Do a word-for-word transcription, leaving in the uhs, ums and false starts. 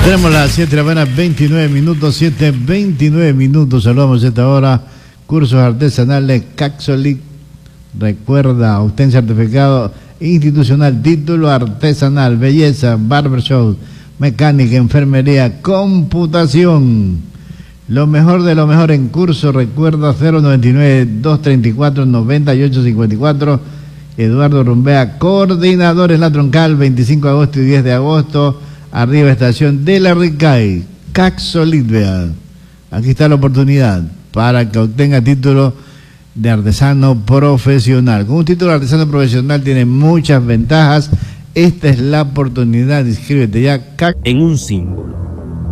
Tenemos las siete de la mañana, veintinueve minutos, siete, veintinueve minutos. Saludamos a esta hora. Cursos artesanales Caxolit. Recuerda, obtén certificado institucional, título artesanal, belleza, barbershop, mecánica, enfermería, computación. Lo mejor de lo mejor en curso. Recuerda, cero noventa y nueve, doscientos treinta y cuatro, noventa y ocho cincuenta y cuatro. Eduardo Rumbea, coordinador en La Troncal, veinticinco de agosto y diez de agosto. Arriba estación de la Ricay, Caxolit. Aquí está la oportunidad para que obtenga título de artesano profesional. Con un título de artesano profesional tiene muchas ventajas. Esta es la oportunidad. Inscríbete ya. En un símbolo